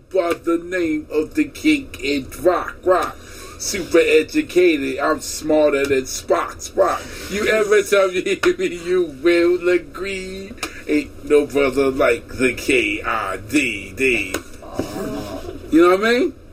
by the name of the king in rock. Super educated, I'm smarter than Spock. You ever tell me you will agree? Ain't no brother like the K-I-D-D. You know what I mean?